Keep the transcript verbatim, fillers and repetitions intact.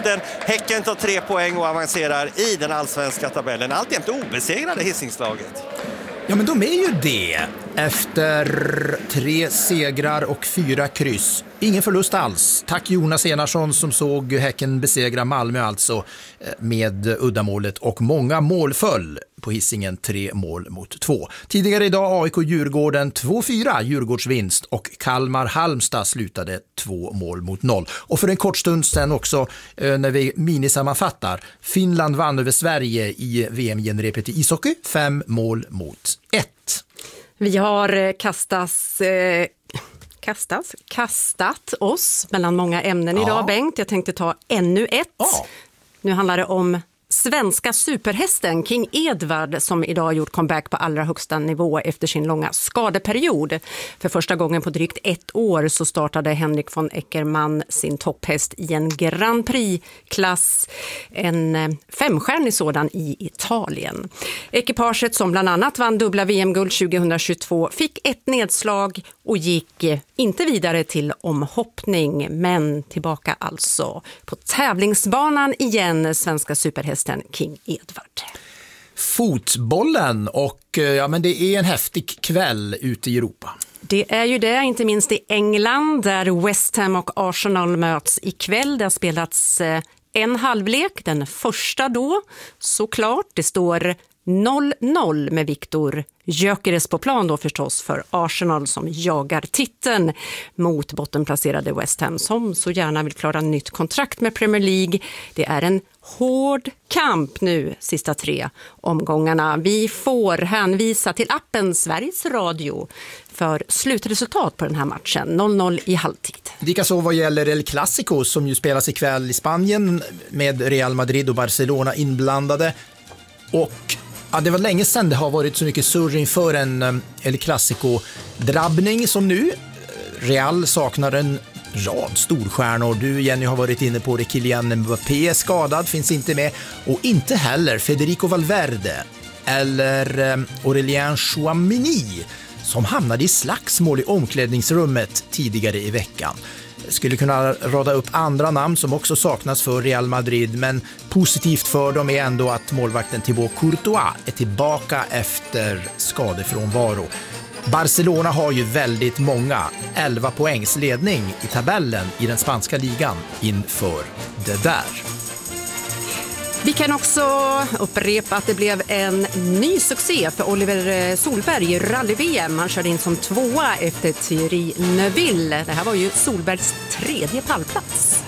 förlusten. Häcken tar tre poäng och avancerar i den allsvenska tabellen. Alltjämt obesegrade Hisingslaget. Ja, men de är ju det. Efter tre segrar och fyra kryss. Ingen förlust alls. Tack Jonas Enarsson som såg Häcken besegra Malmö alltså med uddamålet, och många mål föll på Hisingen, tre mål mot två. Tidigare idag A I K-Djurgården två fyra Djurgårdsvinst, och Kalmar-Halmstad slutade två mål mot noll. Och för en kort stund sedan också, när vi minisammanfattar, Finland vann över Sverige i V M-genrepet i ishockey, fem mål mot ett. Vi har kastats, eh, kastas, kastat oss mellan många ämnen ja. idag, Bengt. Jag tänkte ta ännu ett. Ja. Nu handlar det om svenska superhästen King Edward, som idag har gjort comeback på allra högsta nivå efter sin långa skadeperiod. För första gången på drygt ett år så startade Henrik von Eckermann sin topphäst i en Grand Prix-klass, en femstjärnig sådan i Italien. Ekipaget, som bland annat vann dubbla V M-guld tjugohundratjugotvå, fick ett nedslag och gick inte vidare till omhoppning, men tillbaka alltså på tävlingsbanan igen, svenska superhästen King Edward. Fotbollen, och ja, men det är en häftig kväll ute i Europa. Det är ju det, inte minst i England där West Ham och Arsenal möts ikväll. Det har spelats en halvlek, den första då, såklart. Det står noll noll med Viktor Gyökeres på plan då förstås för Arsenal, som jagar titeln mot bottenplacerade West Ham, som så gärna vill klara nytt kontrakt med Premier League. Det är en hård kamp nu, sista tre omgångarna. Vi får hänvisa till appen Sveriges Radio för slutresultat på den här matchen, noll noll i halvtid. Likaså vad gäller El Clasico, som ju spelas ikväll i Spanien med Real Madrid och Barcelona inblandade. Och ja, det var länge sedan det har varit så mycket surr inför en El Clasico-drabbning som nu. Real saknar en rad storstjärnor. Du, Jenny, har varit inne på det. Kylian Mbappé är skadad, finns inte med. Och inte heller Federico Valverde eller Aurélien Tchouameni, som hamnade i slagsmål i omklädningsrummet tidigare i veckan. Skulle kunna rada upp andra namn som också saknas för Real Madrid, men positivt för dem är ändå att målvakten Thibaut Courtois är tillbaka efter skadefrånvaro. Barcelona har ju väldigt många, elva poängs ledning i tabellen i den spanska ligan inför det där. Vi kan också upprepa att det blev en ny succé för Oliver Solberg i rally-V M. Han körde in som tvåa efter Thierry Neuville. Det här var ju Solbergs tredje pallplats.